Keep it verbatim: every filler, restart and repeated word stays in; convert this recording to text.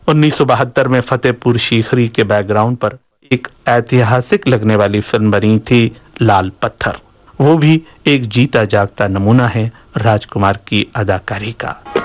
उन्नीस सौ बहत्तर में फतेहपुर सीकरी के बैकग्राउंड पर एक ऐतिहासिक लगने वाली फिल्म बनी थी लाल पत्थर। वो भी एक जीता जागता नमूना है राजकुमार की अदाकारी का।